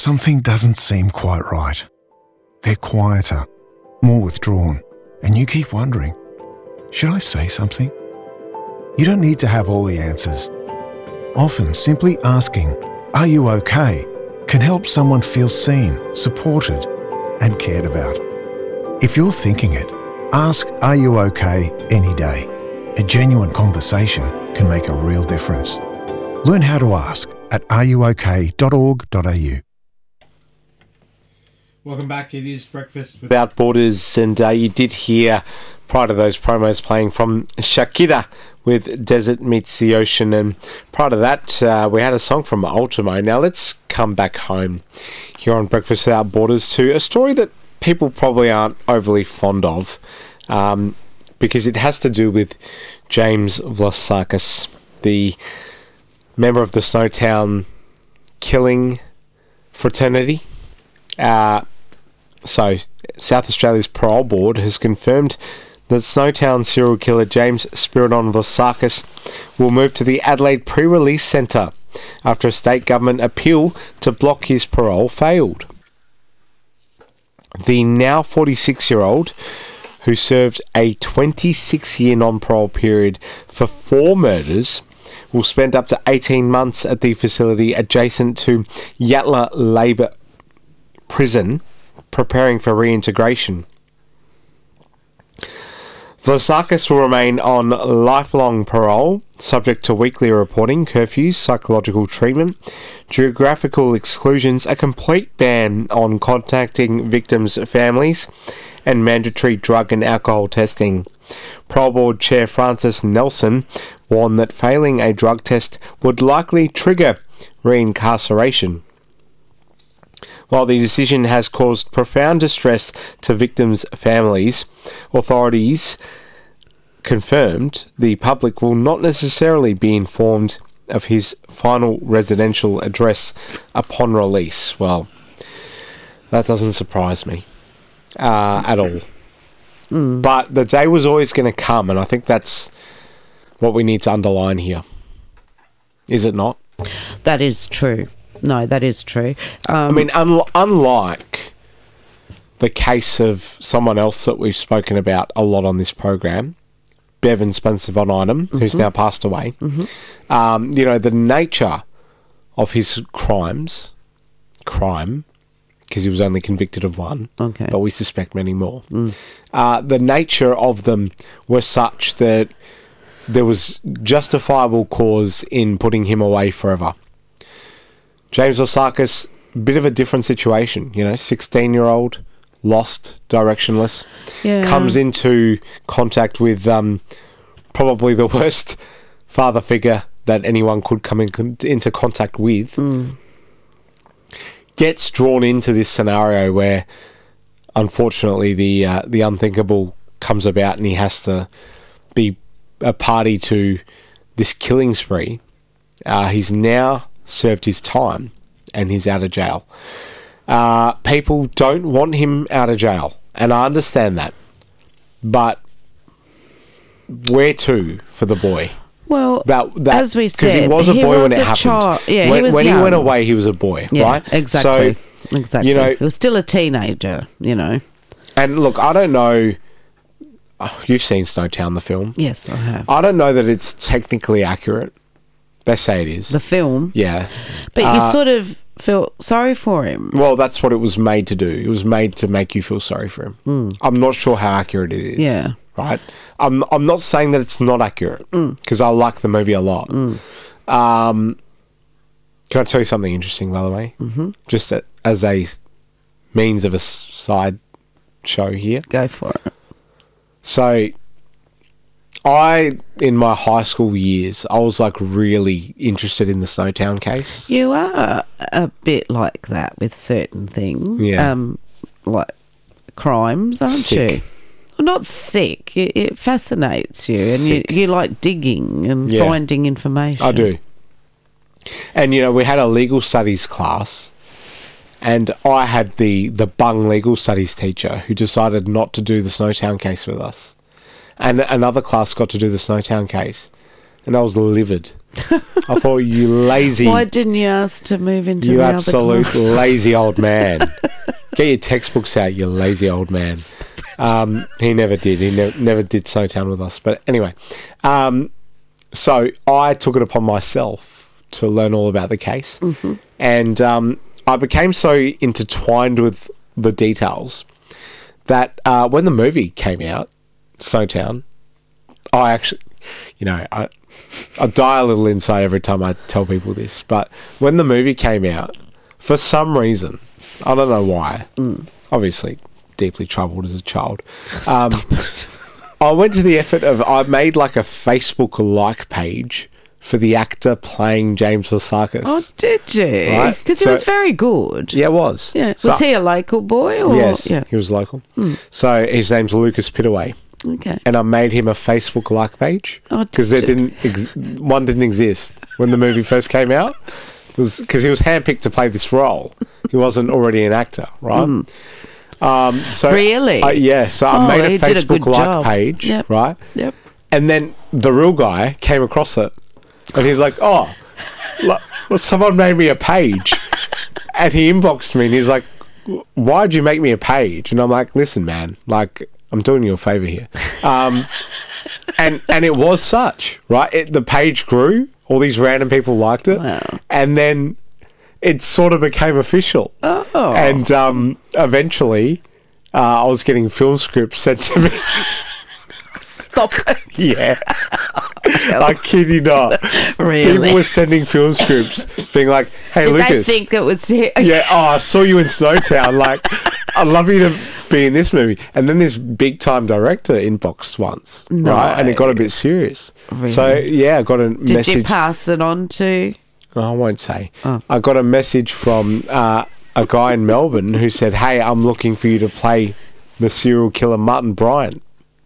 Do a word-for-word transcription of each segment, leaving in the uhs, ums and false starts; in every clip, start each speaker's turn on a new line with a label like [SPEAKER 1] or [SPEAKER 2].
[SPEAKER 1] something doesn't seem quite right. They're quieter, more withdrawn, and you keep wondering, should I say something? You don't need to have all the answers. Often simply asking, "Are you okay?" can help someone feel seen, supported, and cared about. If you're thinking it, ask "Are you okay?" any day. A genuine conversation can make a real difference. Learn how to ask at are you okay dot org dot a u.
[SPEAKER 2] Welcome back. It is Breakfast Without Borders, and uh, you did hear prior to those promos playing from Shakira with Desert Meets the Ocean, and prior to that uh, we had a song from Ultimo. Now let's come back home here on Breakfast Without Borders to a story that people probably aren't overly fond of, um, because it has to do with James Vlassakis, the member of the Snowtown killing fraternity. Uh, so, South Australia's Parole Board has confirmed that Snowtown serial killer James Spiridon Vlassakis will move to the Adelaide Pre-Release Centre after a state government appeal to block his parole failed. The now forty-six-year-old, who served a twenty-six-year non-parole period for four murders, will spend up to eighteen months at the facility adjacent to Yatala Labour Prison, preparing for reintegration. Vlassakis will remain on lifelong parole, subject to weekly reporting, curfews, psychological treatment, geographical exclusions, a complete ban on contacting victims' families, and mandatory drug and alcohol testing. Parole Board Chair Francis Nelson warned that failing a drug test would likely trigger reincarceration. While the decision has caused profound distress to victims' families, authorities confirmed the public will not necessarily be informed of his final residential address upon release. Well, that doesn't surprise me uh, at all. Mm. But the day was always going to come, and I think that's what we need to underline here. Is it not?
[SPEAKER 3] That is true. No, that is true. Um,
[SPEAKER 2] I mean, un- unlike the case of someone else that we've spoken about a lot on this program, Bevan Spencer Von Einem, mm-hmm. who's now passed away, mm-hmm. um, you know, the nature of his crimes, crime, because he was only convicted of one,
[SPEAKER 3] okay.
[SPEAKER 2] but we suspect many more, mm. uh, the nature of them were such that there was justifiable cause in putting him away forever. James Vlassakis, bit of a different situation, you know, sixteen-year-old, lost, directionless,
[SPEAKER 3] yeah.
[SPEAKER 2] comes into contact with um, probably the worst father figure that anyone could come in, into contact with,
[SPEAKER 3] mm.
[SPEAKER 2] gets drawn into this scenario where, unfortunately, the uh, the unthinkable comes about and he has to be a party to this killing spree. Uh, he's now served his time and he's out of jail. Uh, people don't want him out of jail, and I understand that. But where to for the boy?
[SPEAKER 3] Well,
[SPEAKER 2] that, that,
[SPEAKER 3] as we said,
[SPEAKER 2] because he was a boy
[SPEAKER 3] was
[SPEAKER 2] when it
[SPEAKER 3] a
[SPEAKER 2] happened.
[SPEAKER 3] Child. Yeah,
[SPEAKER 2] when
[SPEAKER 3] he was
[SPEAKER 2] when
[SPEAKER 3] young.
[SPEAKER 2] he went away, he was a boy,
[SPEAKER 3] yeah,
[SPEAKER 2] right?
[SPEAKER 3] Exactly.
[SPEAKER 2] So,
[SPEAKER 3] exactly.
[SPEAKER 2] You know,
[SPEAKER 3] he was still a teenager, you know.
[SPEAKER 2] And look, I don't know. Oh, you've seen Snowtown, the film.
[SPEAKER 3] Yes, I have.
[SPEAKER 2] I don't know that it's technically accurate. They say it is.
[SPEAKER 3] The film?
[SPEAKER 2] Yeah.
[SPEAKER 3] But
[SPEAKER 2] uh,
[SPEAKER 3] you sort of felt sorry for him.
[SPEAKER 2] Well, that's what it was made to do. It was made to make you feel sorry for him.
[SPEAKER 3] Mm.
[SPEAKER 2] I'm not sure how accurate it is.
[SPEAKER 3] Yeah.
[SPEAKER 2] Right? I'm I'm not saying that it's not accurate, because mm. I like the movie a lot.
[SPEAKER 3] Mm.
[SPEAKER 2] Um, can I tell you something interesting, by the way?
[SPEAKER 3] Mm-hmm.
[SPEAKER 2] Just a, as a means of a side show here.
[SPEAKER 3] Go for it.
[SPEAKER 2] So, I, in my high school years, I was like really interested in the Snowtown case.
[SPEAKER 3] You are a bit like that with certain things.
[SPEAKER 2] Yeah.
[SPEAKER 3] Um, like crimes, aren't
[SPEAKER 2] Sick.
[SPEAKER 3] you? Well, not sick. It, it fascinates you, and you,
[SPEAKER 2] Sick.
[SPEAKER 3] you like digging and
[SPEAKER 2] Yeah.
[SPEAKER 3] finding information.
[SPEAKER 2] I do. And, you know, we had a legal studies class, and I had the, the bung legal studies teacher who decided not to do the Snowtown case with us. And another class got to do the Snowtown case, and I was livid. I thought, you lazy,
[SPEAKER 3] Why didn't you ask to move into
[SPEAKER 2] you
[SPEAKER 3] the
[SPEAKER 2] absolute
[SPEAKER 3] other class?
[SPEAKER 2] lazy old man. Get your textbooks out, you lazy old man. Um, he never did. He ne- never did Snowtown with us. But anyway, um, so I took it upon myself to learn all about the case.
[SPEAKER 3] Mm-hmm.
[SPEAKER 2] And um, I became so intertwined with the details that uh, when the movie came out, Snowtown, I actually, you know, I, I die a little inside every time I tell people this, but when the movie came out, for some reason, I don't know why,
[SPEAKER 3] Mm.
[SPEAKER 2] obviously deeply troubled as a child, um, I went to the effort of, I made like a Facebook like page for the actor playing James Varsakis.
[SPEAKER 3] Oh, did you?
[SPEAKER 2] Right,
[SPEAKER 3] Because
[SPEAKER 2] so-
[SPEAKER 3] he was very good.
[SPEAKER 2] Yeah, it was.
[SPEAKER 3] Yeah.
[SPEAKER 2] So-
[SPEAKER 3] Was he a local boy? Or?
[SPEAKER 2] yes,
[SPEAKER 3] Yeah.
[SPEAKER 2] he was local. So his name's Lucas Pittaway.
[SPEAKER 3] Okay.
[SPEAKER 2] And I made him a Facebook like page
[SPEAKER 3] Oh, did
[SPEAKER 2] because there
[SPEAKER 3] you?
[SPEAKER 2] didn't ex- one didn't exist when the movie first came out. It was because he was handpicked to play this role. He wasn't already an actor, right? Um, so
[SPEAKER 3] Really?
[SPEAKER 2] I, yeah. So I
[SPEAKER 3] Oh,
[SPEAKER 2] made
[SPEAKER 3] he
[SPEAKER 2] a
[SPEAKER 3] did a good
[SPEAKER 2] Facebook like
[SPEAKER 3] job.
[SPEAKER 2] page,
[SPEAKER 3] Yep.
[SPEAKER 2] right?
[SPEAKER 3] Yep.
[SPEAKER 2] And then the real guy came across it, and he's like, "Oh, look, well, someone made me a page," and he inboxed me, and he's like, "Why'd you make me a page?" And I'm like, "Listen, man, like." I'm doing you a favour here. Um, and and it was such, right? It, the page grew. All these random people liked it.
[SPEAKER 3] Wow.
[SPEAKER 2] And then it sort of became official.
[SPEAKER 3] Oh.
[SPEAKER 2] And um, eventually, uh, I was getting film scripts sent to me.
[SPEAKER 3] Stop it.
[SPEAKER 2] Yeah. I kid you not.
[SPEAKER 3] Really?
[SPEAKER 2] People were sending film scripts being like, hey,
[SPEAKER 3] Did
[SPEAKER 2] Lucas.
[SPEAKER 3] they think that was it?
[SPEAKER 2] Yeah, oh, I saw you in Snowtown. Like, I'd love you to be in this movie. And then this big time director inboxed once,
[SPEAKER 3] No.
[SPEAKER 2] right? And it got a bit serious.
[SPEAKER 3] Really?
[SPEAKER 2] So, yeah, I got a
[SPEAKER 3] Did
[SPEAKER 2] message.
[SPEAKER 3] you pass it on to?
[SPEAKER 2] Oh, I won't say.
[SPEAKER 3] Oh.
[SPEAKER 2] I got a message from uh, a guy in Melbourne who said, hey, I'm looking for you to play the serial killer Martin Bryant.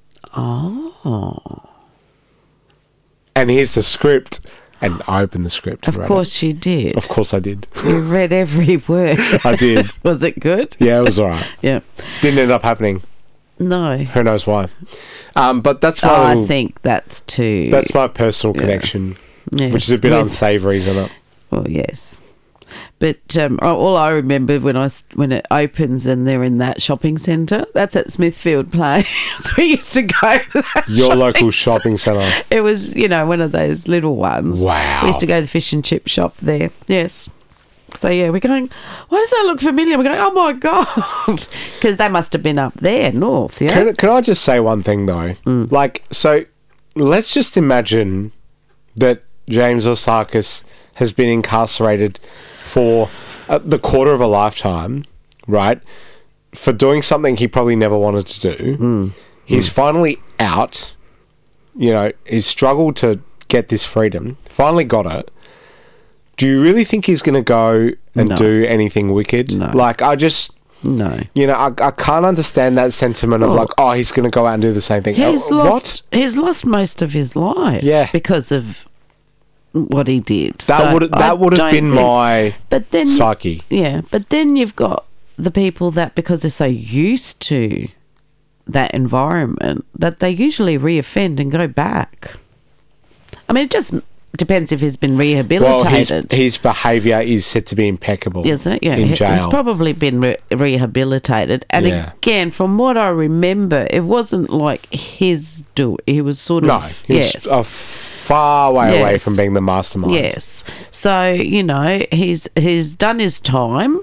[SPEAKER 3] Oh.
[SPEAKER 2] And here's the script. And I opened the script. and
[SPEAKER 3] Of
[SPEAKER 2] read
[SPEAKER 3] course you did.
[SPEAKER 2] It. Of course I did.
[SPEAKER 3] You read every word.
[SPEAKER 2] I did.
[SPEAKER 3] Was it good?
[SPEAKER 2] Yeah, it was all right.
[SPEAKER 3] Yeah.
[SPEAKER 2] Didn't end up happening.
[SPEAKER 3] No.
[SPEAKER 2] Who knows why? Um, but that's my
[SPEAKER 3] Oh, I
[SPEAKER 2] little-
[SPEAKER 3] think that's too.
[SPEAKER 2] that's my personal
[SPEAKER 3] Yeah.
[SPEAKER 2] connection,
[SPEAKER 3] yes,
[SPEAKER 2] which is a bit
[SPEAKER 3] with-
[SPEAKER 2] unsavoury, isn't it?
[SPEAKER 3] Well, yes. But um, all I remember when I s- when it opens and they're in that shopping centre, that's at Smithfield Place. We used to go to that
[SPEAKER 2] Your
[SPEAKER 3] shopping
[SPEAKER 2] local
[SPEAKER 3] centre.
[SPEAKER 2] shopping centre.
[SPEAKER 3] It was, you know, one of those little ones.
[SPEAKER 2] Wow.
[SPEAKER 3] We used to go to the fish and chip shop there. Yes. So, yeah, we're going, why does that look familiar? We're going, oh, my God. Because they must have been up there, north, yeah?
[SPEAKER 2] Can, can I just say one thing, though?
[SPEAKER 3] Mm.
[SPEAKER 2] Like, so let's just imagine that James Varsakis has been incarcerated for uh, the quarter of a lifetime, right? For doing something he probably never wanted to do.
[SPEAKER 3] Mm.
[SPEAKER 2] He's finally out. You know, he's struggled to get this freedom. Finally got it. Do you really think he's going to go and
[SPEAKER 3] No.
[SPEAKER 2] do anything wicked?
[SPEAKER 3] No.
[SPEAKER 2] Like, I just...
[SPEAKER 3] No.
[SPEAKER 2] You know, I, I can't understand that sentiment of
[SPEAKER 3] Oh.
[SPEAKER 2] like, oh, he's going to go out and do the same thing.
[SPEAKER 3] He's
[SPEAKER 2] Uh,
[SPEAKER 3] lost, he's lost most of his life.
[SPEAKER 2] Yeah.
[SPEAKER 3] Because of what he did.
[SPEAKER 2] That
[SPEAKER 3] So
[SPEAKER 2] would
[SPEAKER 3] I
[SPEAKER 2] that would have
[SPEAKER 3] don't
[SPEAKER 2] been
[SPEAKER 3] think-
[SPEAKER 2] my
[SPEAKER 3] But then,
[SPEAKER 2] psyche.
[SPEAKER 3] yeah, but then you've got the people that, because they're so used to that environment, that they usually reoffend and go back. I mean, it just depends if he's been
[SPEAKER 2] Well, his,
[SPEAKER 3] rehabilitated.
[SPEAKER 2] his behaviour is said to be impeccable.
[SPEAKER 3] Isn't it? Yeah,
[SPEAKER 2] in
[SPEAKER 3] he-
[SPEAKER 2] jail.
[SPEAKER 3] he's probably been re- rehabilitated. And
[SPEAKER 2] Yeah.
[SPEAKER 3] again, from what I remember, it wasn't like his do. He was sort of
[SPEAKER 2] no, he's
[SPEAKER 3] yes,
[SPEAKER 2] a far way away
[SPEAKER 3] Yes.
[SPEAKER 2] from being the mastermind.
[SPEAKER 3] yes. So you know, he's he's done his time.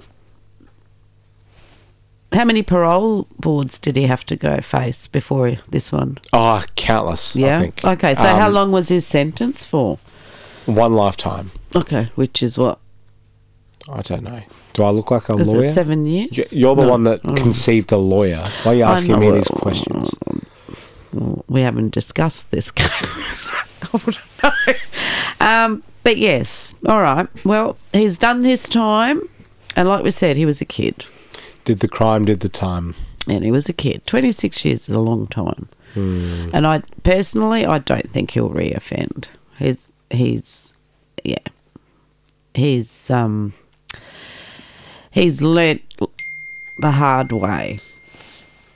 [SPEAKER 3] How many parole boards did he have to go face before this one?
[SPEAKER 2] Oh, countless.
[SPEAKER 3] Yeah.
[SPEAKER 2] I think.
[SPEAKER 3] Okay. So how
[SPEAKER 2] Um,
[SPEAKER 3] long was his sentence for?
[SPEAKER 2] One lifetime.
[SPEAKER 3] Okay, which is what?
[SPEAKER 2] I don't know. Do I look like a
[SPEAKER 3] Was
[SPEAKER 2] lawyer?
[SPEAKER 3] it seven years?
[SPEAKER 2] Y- You're the
[SPEAKER 3] No.
[SPEAKER 2] one that
[SPEAKER 3] Oh.
[SPEAKER 2] conceived a lawyer. Why are you
[SPEAKER 3] I
[SPEAKER 2] asking me
[SPEAKER 3] know.
[SPEAKER 2] these questions?
[SPEAKER 3] Well, we haven't discussed this case. I wouldn't know. Um, but yes, all right. Well, he's done his time, and like we said, he was a kid,
[SPEAKER 2] Did the crime, did the time.
[SPEAKER 3] and he was a kid. Twenty-six years is a long time, and I personally, I don't think he'll reoffend. He's he's yeah, he's um he's learnt the hard way.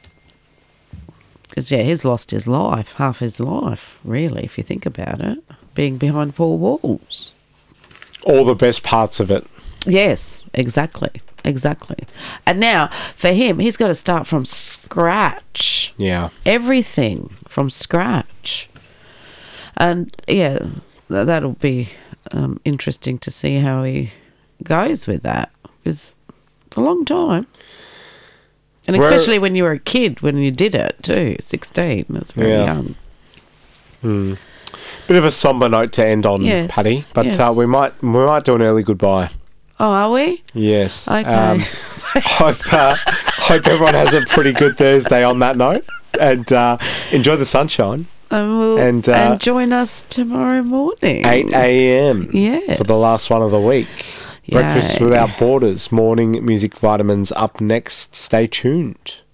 [SPEAKER 3] Because, yeah, he's lost his life, half his life, really, if you think about it. being behind four walls.
[SPEAKER 2] All the best parts of it.
[SPEAKER 3] Yes, exactly. Exactly. And now, for him, he's got to start from scratch.
[SPEAKER 2] Yeah.
[SPEAKER 3] Everything from scratch. And, yeah, th- that'll be um, interesting to see how he goes with that. Because it's a long time. And
[SPEAKER 2] Where-
[SPEAKER 3] especially when you were a kid, when you did it, too. sixteen. That's very
[SPEAKER 2] Yeah.
[SPEAKER 3] young.
[SPEAKER 2] Hmm. Bit of a somber note to end on,
[SPEAKER 3] Yes,
[SPEAKER 2] Paddy. But
[SPEAKER 3] yes.
[SPEAKER 2] uh, we might we might do an early goodbye.
[SPEAKER 3] Oh, are we?
[SPEAKER 2] Yes.
[SPEAKER 3] Okay.
[SPEAKER 2] Um, hope, uh, hope everyone has a pretty good Thursday on that note. And uh, enjoy the sunshine.
[SPEAKER 3] And, we'll,
[SPEAKER 2] And, uh,
[SPEAKER 3] and join us tomorrow morning.
[SPEAKER 2] eight a.m.
[SPEAKER 3] Yes.
[SPEAKER 2] for the last one of the week. Breakfast
[SPEAKER 3] Yay.
[SPEAKER 2] Without Borders. Morning music vitamins up next. Stay tuned.